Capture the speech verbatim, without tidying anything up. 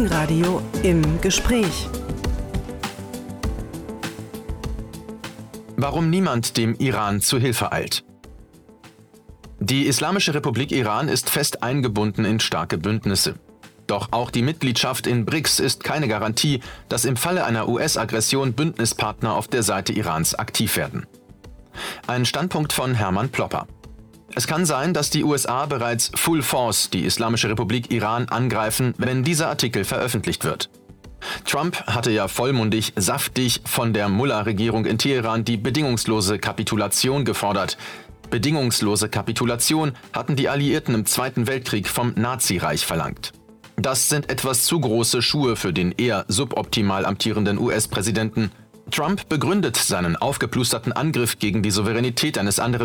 Morgenradio im Gespräch. Warum niemand dem Iran zu Hilfe eilt. Die Islamische Republik Iran ist fest eingebunden in starke Bündnisse. Doch auch die Mitgliedschaft in B R I C S ist keine Garantie, dass im Falle einer U S-Aggression Bündnispartner auf der Seite Irans aktiv werden. Ein Standpunkt von Hermann Plopper. Es kann sein, dass die U S A bereits Full Force die Islamische Republik Iran angreifen, wenn dieser Artikel veröffentlicht wird. Trump hatte ja vollmundig, saftig von der Mullah-Regierung in Teheran die bedingungslose Kapitulation gefordert. Bedingungslose Kapitulation hatten die Alliierten im Zweiten Weltkrieg vom Nazireich verlangt. Das sind etwas zu große Schuhe für den eher suboptimal amtierenden U S-Präsidenten. Trump begründet seinen aufgeplusterten Angriff gegen die Souveränität eines anderen